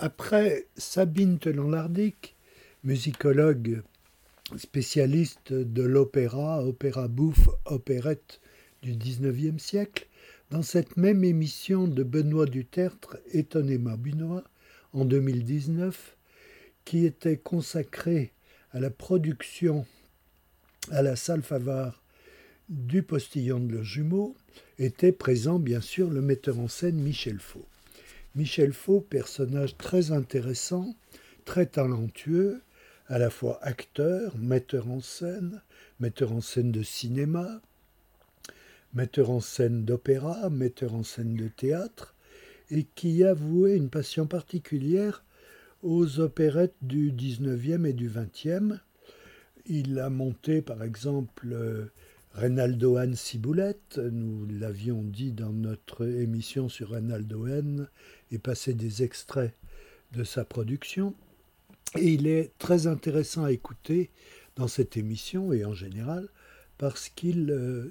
Après Sabine Telan-Lardic, musicologue spécialiste de l'opéra, opéra bouffe, opérette du XIXe siècle, dans cette même émission de Benoît Dutertre, Étonnez-moi Benoît, en 2019, qui était consacrée à la production à la salle Favart du Postillon de Le Jumeau, était présent bien sûr le metteur en scène Michel Faux. Michel Faux, personnage très intéressant, très talentueux, à la fois acteur, metteur en scène de cinéma, metteur en scène d'opéra, metteur en scène de théâtre, et qui a voué une passion particulière aux opérettes du 19e et du 20e. Il a monté par exemple Reynaldo Hahn Ciboulette, nous l'avions dit dans notre émission sur Reynaldo Hahn, et passé des extraits de sa production. Et il est très intéressant à écouter dans cette émission et en général parce qu'il